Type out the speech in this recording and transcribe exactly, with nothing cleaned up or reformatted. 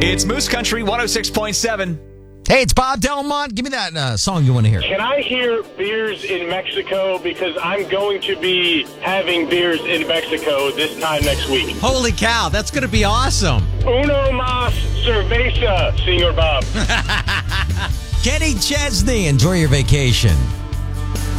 It's Moose Country one oh six point seven. Hey, it's Bob Delmont. Give me that uh, song you want to hear. Can I hear Beers in Mexico? Because I'm going to be having beers in Mexico this time next week. Holy cow, that's going to be awesome. Uno más cerveza, Senor Bob. Kenny Chesney, enjoy your vacation.